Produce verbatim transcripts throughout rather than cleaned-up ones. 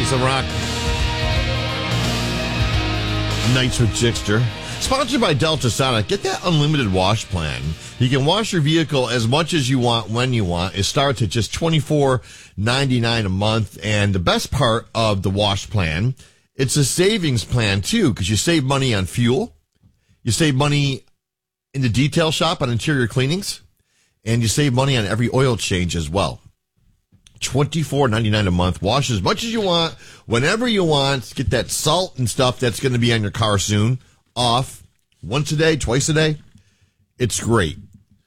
ninety-seven Rock. Nights with Jixter. Sponsored by Delta Sonic. Get that unlimited wash plan. You can wash your vehicle as much as you want when you want. It starts at just twenty-four ninety-nine a month. And the best part of the wash plan, it's a savings plan too, because you save money on fuel. You save money in the detail shop on interior cleanings. And you save money on every oil change as well. twenty-four ninety-nine a month. Wash as much as you want, whenever you want. Get that salt and stuff that's going to be on your car soon off. Once a day, twice a day. It's great.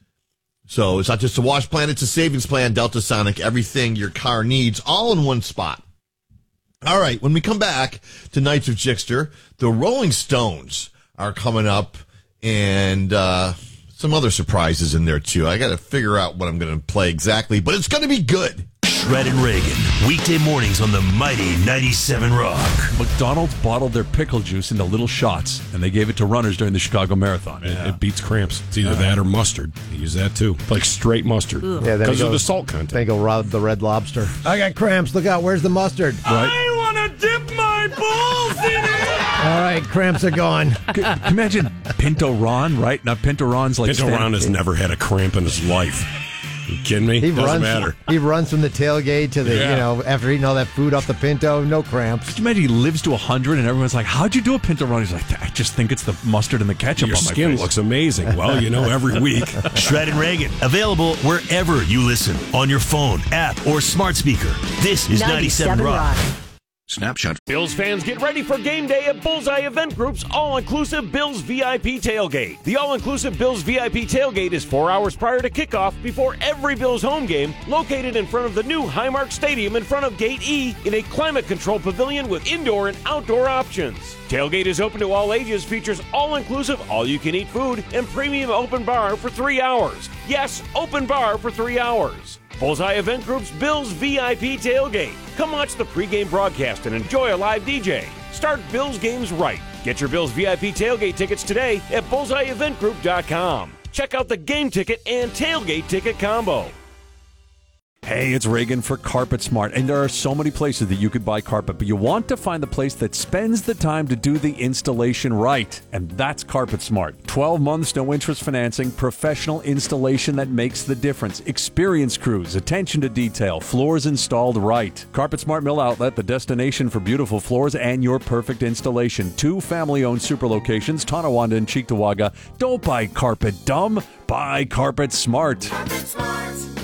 So it's not just a wash plan, it's a savings plan. Delta Sonic, everything your car needs, all in one spot. All right, when we come back to Nights of Jixter, the Rolling Stones are coming up, and uh, some other surprises in there, too. I got to figure out what I'm going to play exactly, but it's going to be good. Shred and Reagan, weekday mornings on the mighty ninety-seven Rock. McDonald's bottled their pickle juice into little shots, and they gave it to runners during the Chicago Marathon. It, it beats cramps. It's either uh, that or mustard. They use that, too. Like straight mustard. Yeah, because of the salt content. They go rob the Red Lobster. I got cramps. Look out. Where's the mustard? Right. I want to dip my balls in it. All right, cramps are gone. Can you imagine Pinto Ron, right? Now, Pinto Ron's like... Pinto Ron has never had a cramp in his life. You kidding me? He Doesn't runs, matter. He runs from the tailgate to the, Yeah. you know, after eating all that food off the Pinto, no cramps. Could you imagine he lives to one hundred and everyone's like, how'd you do a Pinto Ron? He's like, I just think it's the mustard and the ketchup Your on my skin face. looks amazing. Well, you know, every week. Shred and Reagan, available wherever you listen, on your phone, app, or smart speaker. This is ninety-seven Rock. Snapshot. Bills fans, get ready for game day at Bullseye Event Group's all-inclusive Bills V I P tailgate. The all-inclusive Bills V I P tailgate is four hours prior to kickoff before every Bills home game, located in front of the new Highmark Stadium in front of Gate E in a climate-controlled pavilion with indoor and outdoor options. Tailgate is open to all ages, features all-inclusive, all-you-can-eat food, and premium open bar for three hours. Yes, open bar for three hours. Bullseye Event Group's Bills V I P tailgate. Come watch the pregame broadcast and enjoy a live D J. Start Bills games right. Get your Bills V I P tailgate tickets today at bullseye event group dot com. Check out the game ticket and tailgate ticket combo. Hey, it's Reagan for Carpet Smart, and there are so many places that you could buy carpet, but you want to find the place that spends the time to do the installation right, and that's Carpet Smart. twelve months, no interest financing, professional installation that makes the difference, experienced crews, attention to detail, floors installed right. Carpet Smart Mill Outlet, the destination for beautiful floors and your perfect installation. Two family-owned super locations, Tonawanda and Cheektowaga. Don't buy carpet dumb, buy Carpet Smart. Carpet Smart.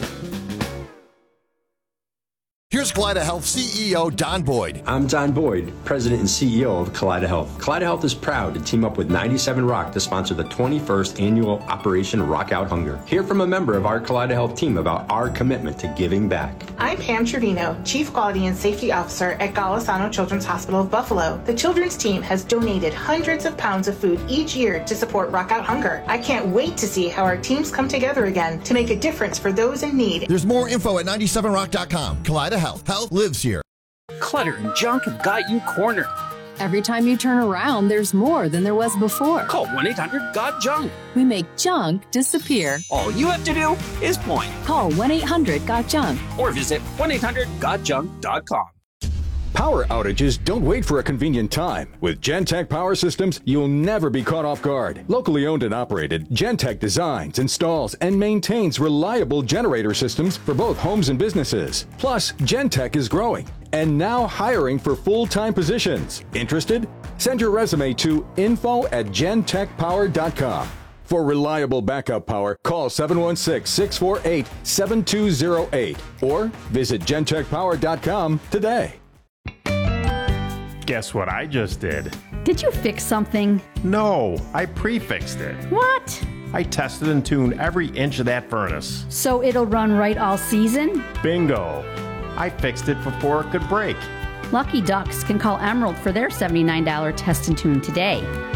Here's Kaleida Health C E O Don Boyd. I'm Don Boyd, President and C E O of Kaleida Health. Kaleida Health is proud to team up with ninety-seven Rock to sponsor the twenty-first annual Operation Rock Out Hunger. Hear from a member of our Kaleida Health team about our commitment to giving back. I'm Pam Trevino, Chief Quality and Safety Officer at Golisano Children's Hospital of Buffalo. The children's team has donated hundreds of pounds of food each year to support Rock Out Hunger. I can't wait to see how our teams come together again to make a difference for those in need. There's more info at ninety-seven rock dot com. Kaleida Health. Health lives here. Clutter and junk have got you cornered. Every time you turn around, there's more than there was before. Call one eight hundred got junk. We make junk disappear. All you have to do is point. Call one eight hundred got junk. Or visit one eight hundred got junk dot com. Power outages don't wait for a convenient time. With Gentech Power Systems, you'll never be caught off guard. Locally owned and operated, Gentech designs, installs, and maintains reliable generator systems for both homes and businesses. Plus, Gentech is growing and now hiring for full-time positions. Interested? Send your resume to info at gentech power dot com. For reliable backup power, call seven one six, six four eight, seven two zero eight or visit gentech power dot com today. Guess what I just did? Did you fix something? No, I pre-fixed it. What? I tested and tuned every inch of that furnace. So it'll run right all season? Bingo! I fixed it before it could break. Lucky Ducks can call Emerald for their seventy-nine dollars test and tune today.